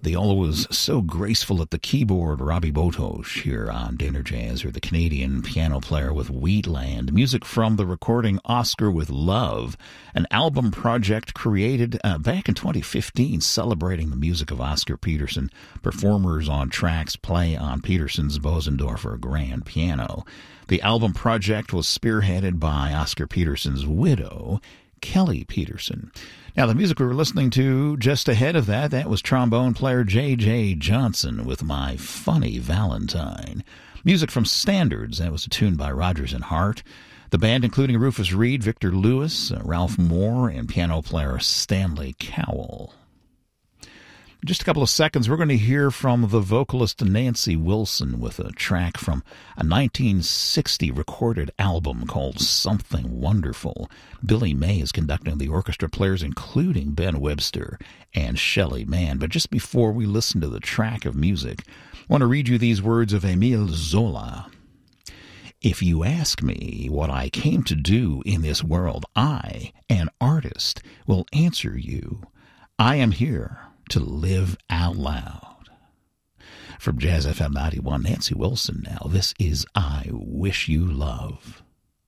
the always so graceful at the keyboard Robbie Botosh here on Dinner Jazz, or the Canadian piano player with Wheatland. Music from the recording Oscar with Love, an album project created back in 2015 celebrating the music of Oscar Peterson. Performers on tracks play on Peterson's Bosendorfer grand piano. The album project was spearheaded by Oscar Peterson's widow, Kelly Peterson. Now, the music we were listening to just ahead of that was trombone player J.J. Johnson with My Funny Valentine. Music from Standards, that was a tune by Rodgers and Hart. The band, including Rufus Reid, Victor Lewis, Ralph Moore, and piano player Stanley Cowell. In just a couple of seconds, we're going to hear from the vocalist Nancy Wilson with a track from a 1960 recorded album called Something Wonderful. Billy May is conducting the orchestra players, including Ben Webster and Shelley Mann. But just before we listen to the track of music, I want to read you these words of Émile Zola. If you ask me what I came to do in this world, I, an artist, will answer you. I am here to live out loud. From Jazz FM 91, Nancy Wilson now. This is I Wish You Love.